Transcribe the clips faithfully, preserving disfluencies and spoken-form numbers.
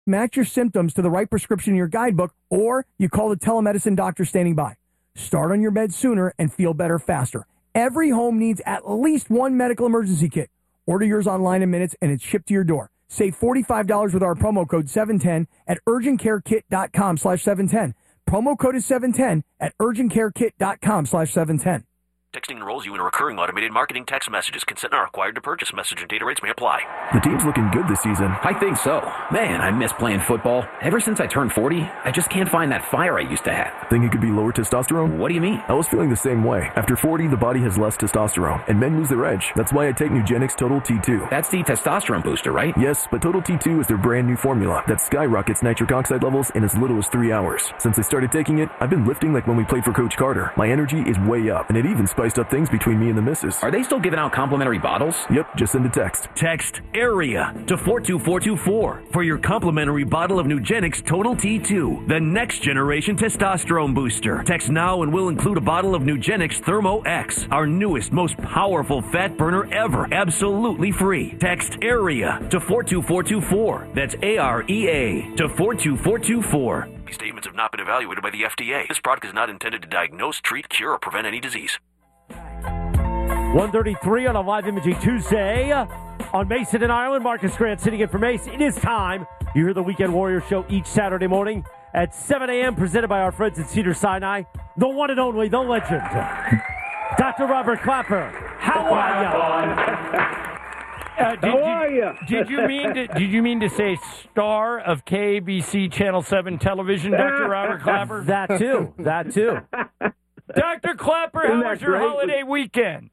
Match your symptoms to the right prescription in your guidebook, or you call the telemedicine doctor standing by. Start on your bed sooner and feel better faster. Every home needs at least one medical emergency kit. Order yours online in minutes and it's shipped to your door. Save forty-five dollars with our promo code seven ten at urgentcarekit.com slash 710. Promo code is seven ten at urgentcarekit.com slash 710. Texting enrolls you in a recurring automated marketing text messages. Consent not required to purchase. Message and data rates may apply. The team's looking good this season. I think so. Man, I miss playing football. Ever since I turned forty, I just can't find that fire I used to have. Think it could be lower testosterone? What do you mean? I was feeling the same way. After forty, the body has less testosterone, and men lose their edge. That's why I take Nugenix Total T two. That's the testosterone booster, right? Yes, but Total T two is their brand new formula that skyrockets nitric oxide levels in as little as three hours. Since I started taking it, I've been lifting like when we played for Coach Carter. My energy is way up, and it even spiced up things between me and the missus. Are they still giving out complimentary bottles? Yep, just send a text. Text AREA to four two four two four for your complimentary bottle of Nugenix Total T two, the next generation testosterone booster. Text now and we'll include a bottle of Nugenix Thermo X, our newest, most powerful fat burner ever, absolutely free. Text AREA to four two four two four. That's A R E A to four two four two four. These statements have not been evaluated by the F D A. This product is not intended to diagnose, treat, cure, or prevent any disease. one thirty-three on a live imaging Tuesday on Mason and Ireland. Marcus Grant sitting in for Mace. It is time. You hear the Weekend Warrior show each Saturday morning at seven a.m. presented by our friends at Cedars-Sinai. The one and only, the legend, Doctor Robert Clapper. How are you? Uh, did, How are you? Did you mean to, did you mean to say star of K B C Channel seven television, Doctor Robert Clapper? That too. That too. Doctor Clapper, Isn't how that was your great? holiday weekend?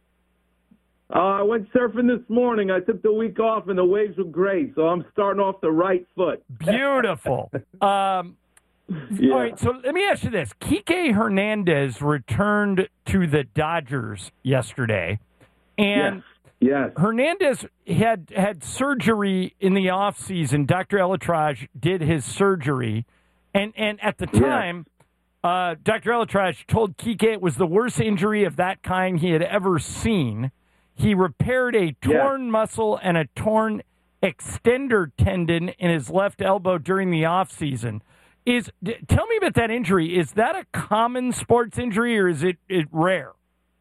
Uh, I went surfing this morning. I took the week off, and the waves were great, so I'm starting off the right foot. Beautiful. Um, Yeah. All right, so let me ask you this. Kike Hernandez returned to the Dodgers yesterday, and Yes. Hernandez had had surgery in the offseason. Doctor Elatraj did his surgery, and, and at the time, uh, Doctor Elatraj told Kike it was the worst injury of that kind he had ever seen. He repaired a torn Yes. muscle and a torn extender tendon in his left elbow during the offseason. Is d- tell me about that injury. Is that a common sports injury, or is it, it rare?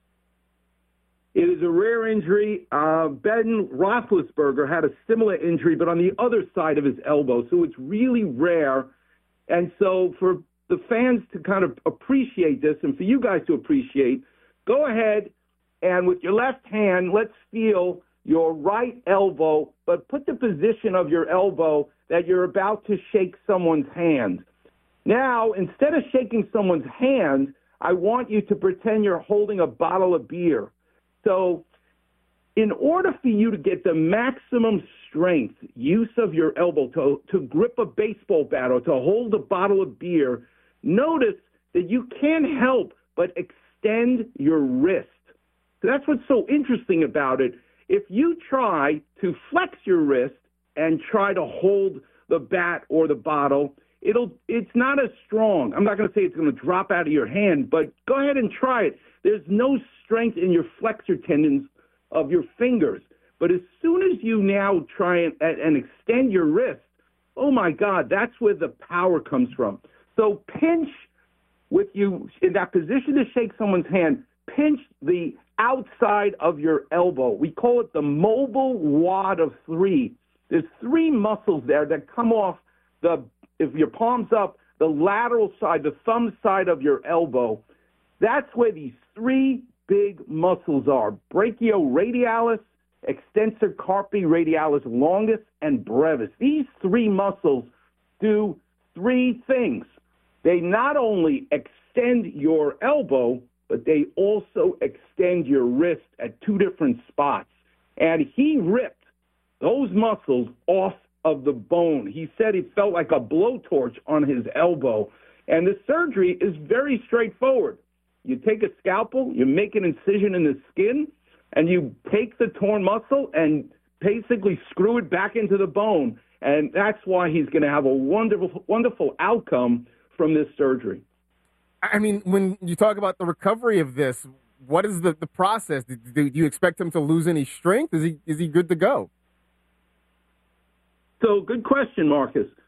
It is a rare injury. Uh, Ben Roethlisberger had a similar injury, but on the other side of his elbow, so it's really rare. And so for the fans to kind of appreciate this, and for you guys to appreciate, go ahead and with your left hand, let's feel your right elbow, but put the position of your elbow that you're about to shake someone's hand. Now, instead of shaking someone's hand, I want you to pretend you're holding a bottle of beer. So in order for you to get the maximum strength, use of your elbow to, to grip a baseball bat or to hold a bottle of beer, notice that you can't help but extend your wrist. So that's what's so interesting about it. If you try to flex your wrist and try to hold the bat or the bottle, it'll it's not as strong. I'm not going to say it's going to drop out of your hand, but go ahead and try it. There's no strength in your flexor tendons of your fingers. But as soon as you now try and, and extend your wrist, oh, my God, that's where the power comes from. So pinch with you in that position to shake someone's hand, pinch the outside of your elbow. We call it the mobile wad of three. There's three muscles there that come off the, if your palm's up, the lateral side, the thumb side of your elbow. That's where these three big muscles are: brachioradialis, extensor carpi radialis longus, and brevis. These three muscles do three things. They not only extend your elbow, but they also extend your wrist at two different spots. And he ripped those muscles off of the bone. He said it felt like a blowtorch on his elbow. And the surgery is very straightforward. You take a scalpel, you make an incision in the skin, and you take the torn muscle and basically screw it back into the bone. And that's why he's going to have a wonderful, wonderful outcome from this surgery. I mean, when you talk about the recovery of this, what is the, the process? Do, do you expect him to lose any strength? Is he is he good to go? So good question, Marcus.